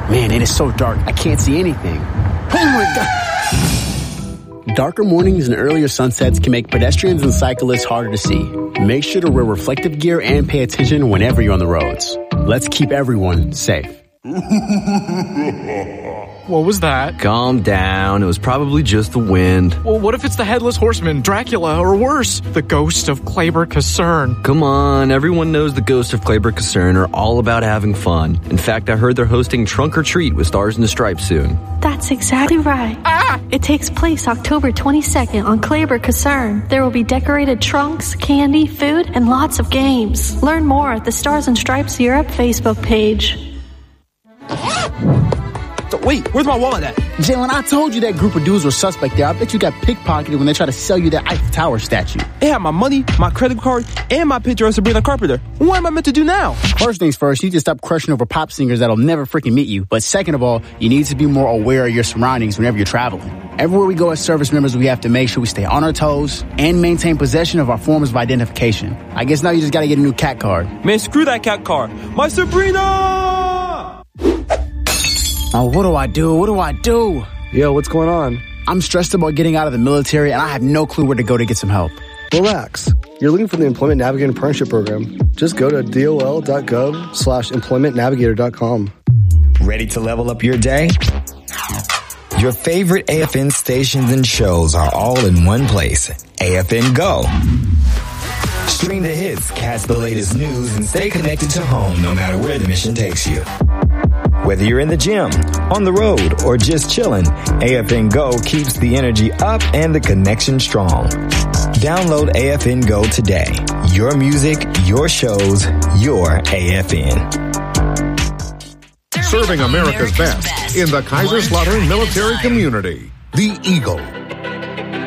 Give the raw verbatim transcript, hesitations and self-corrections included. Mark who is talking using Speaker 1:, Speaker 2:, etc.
Speaker 1: Man, it is so dark. I can't see anything. Oh my God. Darker mornings and earlier sunsets can make pedestrians and cyclists harder to see. Make sure to wear reflective gear and pay attention whenever you're on the roads. Let's keep everyone safe.
Speaker 2: What was that?
Speaker 3: Calm down. It was probably just the wind.
Speaker 2: Well, what if it's the Headless Horseman, Dracula, or worse, the ghost of Kleber Kasern?
Speaker 3: Come on, everyone knows the ghosts of Kleber Kasern are all about having fun. In fact, I heard they're hosting Trunk or Treat with Stars in the Stripes soon.
Speaker 4: That's exactly right.
Speaker 2: Ah!
Speaker 4: It takes place October twenty-second on Kleber Kasern. There will be decorated trunks, candy, food, and lots of games. Learn more at the Stars and Stripes Europe Facebook page.
Speaker 5: Wait, where's my wallet at?
Speaker 1: Jalen, I told you that group of dudes were suspect there. I bet you got pickpocketed when they tried to sell you that Eiffel Tower statue.
Speaker 5: They had my money, my credit card, and my picture of Sabrina Carpenter. What am I meant to do now?
Speaker 1: First things first, you need to stop crushing over pop singers that'll never freaking meet you. But second of all, you need to be more aware of your surroundings whenever you're traveling. Everywhere we go as service members, we have to make sure we stay on our toes and maintain possession of our forms of identification. I guess now you just gotta get a new cat card.
Speaker 5: Man, screw that cat card. My Sabrina!
Speaker 1: Oh, what do I do? What do I do?
Speaker 6: Yo, what's going on?
Speaker 1: I'm stressed about getting out of the military, and I have no clue where to go to get some help.
Speaker 6: Relax. You're looking for the Employment Navigator Apprenticeship Program. Just go to dol.gov slash employmentnavigator.com.
Speaker 7: Ready to level up your day? Your favorite A F N stations and shows are all in one place. A F N Go. Stream the hits, catch the latest news, and stay connected to home no matter where the mission takes you. Whether you're in the gym, on the road, or just chilling, A F N Go keeps the energy up and the connection strong. Download A F N Go today. Your music, your shows, your A F N.
Speaker 8: Serving America's best in the Kaiserslautern military community. The Eagle.